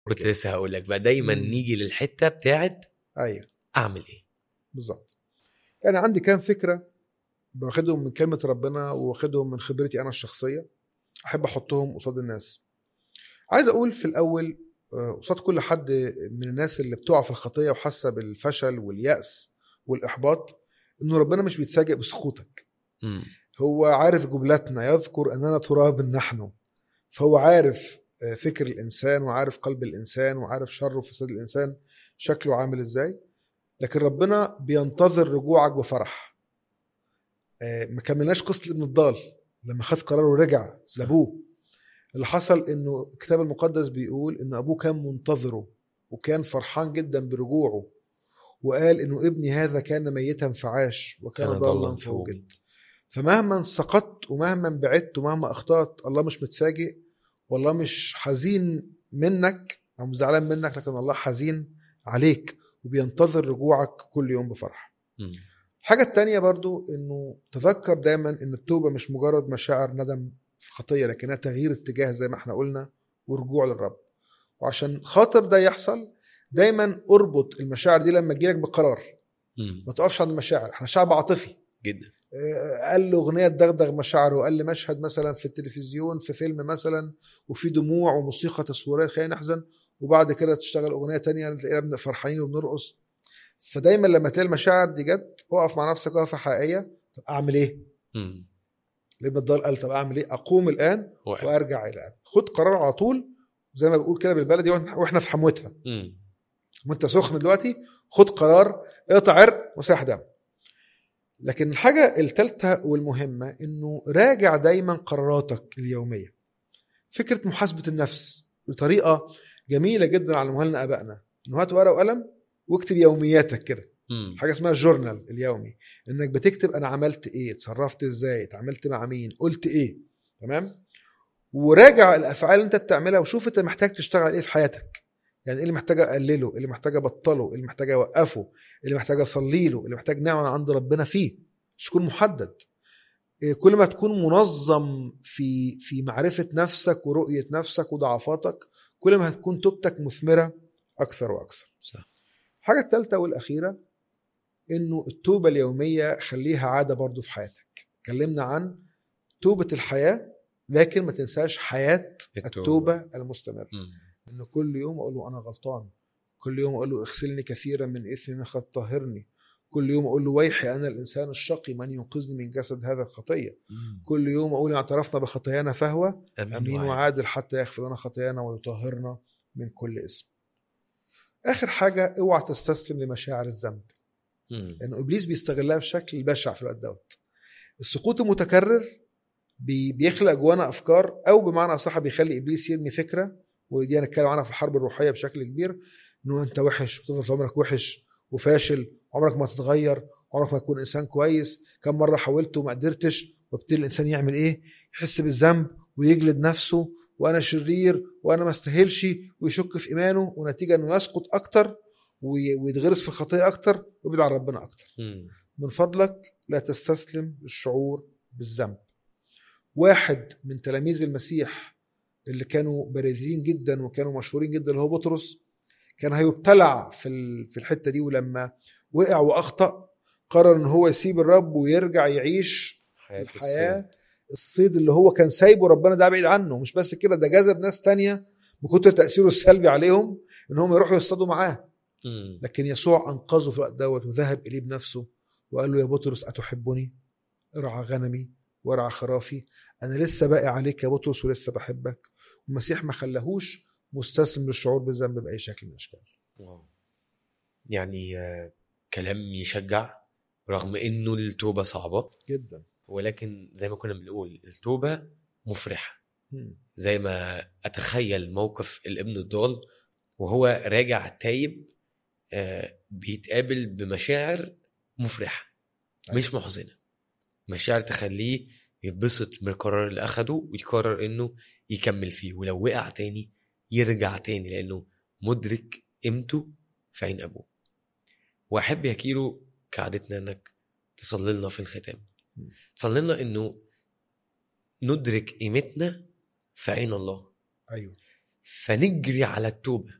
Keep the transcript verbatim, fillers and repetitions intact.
كنت لسه هقول لك بقى دايما مم. نيجي للحته بتاعت ايوه اعمل ايه بالظبط. يعني عندي كام فكره باخدهم من كلمه ربنا واخدهم من خبرتي انا الشخصيه، احب احطهم قصاد الناس. عايز اقول في الاول قصاد كل حد من الناس اللي بتقع في الخطيه وحاسه بالفشل واليأس والاحباط، انه ربنا مش بيتفاجئ بسقوطك. مم. هو عارف جملتنا، يذكر اننا تراب نحن، فهو عارف فكر الانسان وعارف قلب الانسان وعارف شر وفساد الانسان شكله عامل ازاي. لكن ربنا بينتظر رجوعك بفرح. ما كملناش قصة ابن الضال لما خد قرار ورجع لابوه. اللي حصل انه الكتاب المقدس بيقول ان ابوه كان منتظره وكان فرحان جدا برجوعه، وقال انه ابني هذا كان ميتا فعاش وكان ضالا فوجد. فمهما سقطت ومهما بعدت ومهما اخطأت، الله مش متفاجئ، والله مش حزين منك او مزعلان منك، لكن الله حزين عليك وبينتظر رجوعك كل يوم بفرح. م. الحاجة التانية برضو انه تذكر دايما ان التوبة مش مجرد مشاعر ندم في الخطية، لكنها تغيير اتجاه زي ما احنا قلنا ورجوع للرب. وعشان خاطر ده يحصل دايما اربط المشاعر دي لما تجيلك بقرار. م. ما تقفش عند المشاعر، احنا شعب عاطفي جدا. قال له أغنية تدغدغ مشاعره، وقال لي مشهد مثلا في التلفزيون في فيلم مثلا وفي دموع وموسيقى تصويرية خلينا نحزن، وبعد كده تشتغل أغنية تانية تلاقينا فرحانين وبنرقص. فدايما لما تلاقي المشاعر دي جت اقف مع نفسك وقفة حقيقية. طب أعمل إيه؟ ابن الضال قال طب أعمل إيه؟ أقوم الآن واحد. وأرجع إلى أبي. خد قرار على طول زي ما بقول كده بالبلدي وإحنا في حموتها. وإنت سخن دلوقتي خد قرار، اقطع عرق وساح دم. لكن الحاجة الثالثة والمهمة إنه راجع دايما قراراتك اليومية. فكرة محاسبة النفس بطريقة جميلة جدا علموها لنا آبائنا، إنه هات ورقة وقلم واكتب يومياتك كده. م. حاجة اسمها الجورنال اليومي، إنك بتكتب أنا عملت إيه، تصرفت إزاي، اتعاملت مع مين، قلت إيه. تمام. وراجع الأفعال اللي أنت بتعملها وشوف أنت محتاج تشتغل إيه في حياتك. يعني إيه اللي محتاج أقلله، اللي محتاج أبطله، اللي محتاج أوقفه، اللي محتاج أصلي له، اللي محتاج نعمة عند ربنا فيه. مش تكون محدد. كل ما تكون منظم في في معرفة نفسك ورؤية نفسك وضعفاتك، كل ما هتكون توبتك مثمرة أكثر وأكثر. صح. الحاجة الثالثة والأخيرة إنه التوبة اليومية خليها عادة برضو في حياتك. كلمنا عن توبة الحياة، لكن ما تنساش حياة التوبة المستمرة. إنه كل يوم أقول له أنا غلطان، كل يوم أقول له اغسلني كثيرا من إثمي قد طهرني، كل يوم أقول له ويحي أنا الإنسان الشقي من ينقذني من جسد هذا الخطية. مم. كل يوم أقول اعترفنا بخطايانا فهو أمين, أمين وعادل حتى يغفر لنا خطايانا ويطهرنا من كل اسم. آخر حاجة، اوعى تستسلم لمشاعر الذنب، لأن إبليس بيستغلها بشكل بشع في الوقت دوت. السقوط المتكرر بيخلق جوانا أفكار، أو بمعنى أصح بيخلي إبليس يرمي فكرة، ودي هنتكلم عنها في الحرب الروحية بشكل كبير، إنه أنت وحش وتفضل عمرك وحش وفاشل، عمرك ما تتغير، عمرك ما تكون إنسان كويس، كم مرة حاولت وما قدرتش. وابتدي الإنسان يعمل إيه؟ يحس بالذنب ويجلد نفسه، وأنا شرير وأنا ما استاهلش، ويشك في إيمانه، ونتيجة إنه يسقط أكتر ويتغرس في الخطيئة أكتر ويبعد عن ربنا أكتر. م. من فضلك لا تستسلم للشعور بالذنب. واحد من تلاميذ المسيح اللي كانوا بارزين جدا وكانوا مشهورين جدا اللي هو بطرس، كان هيبتلع في في الحتة دي، ولما وقع وأخطأ قرر إن هو يسيب الرب ويرجع يعيش الحياة الصيد. الصيد اللي هو كان سايبه ربنا ده بعيد عنه. مش بس كده، ده جذب ناس تانية من كتر تأثيره السلبي عليهم إنهم يروحوا يصطادوا معاه. م. لكن يسوع أنقذه في الوقت دوت وذهب إليه بنفسه وقال له يا بطرس أتحبني؟ ارعى غنمي وارعى خرافي. أنا لسه باقي عليك يا بطرس ولسه بحبك. المسيح ما خلاهوش مستسلم للشعور بالذنب بأي شكل من الأشكال. واو. يعني آه كلام يشجع، رغم إنه التوبة صعبة جدا، ولكن زي ما كنا بنقول التوبة مفرحة. زي ما أتخيل موقف الابن الضال وهو راجع تايب، آه بيتقابل بمشاعر مفرحة مش محزنة، مشاعر تخليه يتبسط من القرار اللي أخده ويقرر إنه يكمل فيه، ولو وقع تاني يرجع تاني لأنه مدرك قيمته في عين أبوه. وأحب يحكيله كعادتنا إنك تصلي لنا في الختام، تصلي لنا إنه ندرك قيمتنا في عين الله. أيوه. فنجري على التوبة